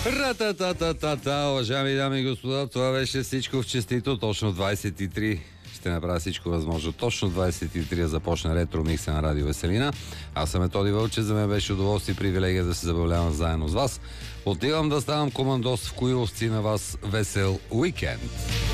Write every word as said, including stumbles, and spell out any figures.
Ра-та-та-та-та-та, уважаеми дами и господа, това беше всичко в честито. Точно двайсет и три ще направя всичко възможно. Точно двайсет и три започна ретро микса на Радио Веселина. Аз съм Методи Вълче, за мен беше удоволствие и привилегия да се забавлявам заедно с вас. Отивам да ставам командос в Коиловци, на вас весел уикенд!